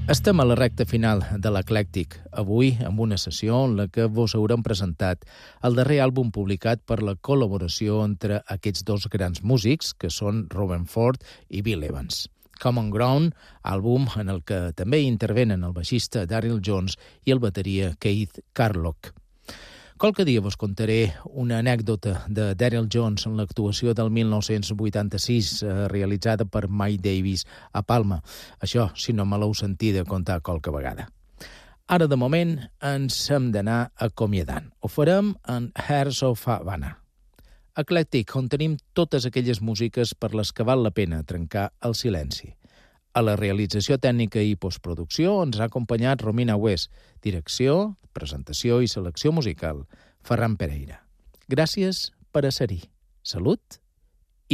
Estem a la recta final de l'Eclèctic, avui amb una sessió en la que vos haurem presentat el darrer àlbum publicat per la col·laboració entre aquests dos grans músics, que són Robben Ford i Bill Evans. Common Ground, àlbum en el que també intervenen el baixista Daryl Jones i el bateria Keith Carlock. Qualque dia vos contaré una anècdota de Daryl Jones en l'actuació del 1986 realitzada per Mike Davis a Palma. Això, si no me l'heu sentida contar qualque vegada. Ara, de moment, ens hem d'anar acomiadant. Ho farem en Hearts of Havana. Eclèctic, on tenim totes aquelles músiques per les que val la pena trencar el silenci. A la realització tècnica i postproducció ens ha acompanyat Romina West, direcció, presentació i selecció musical, Ferran Pereira. Gràcies per a ser-hi. Salut!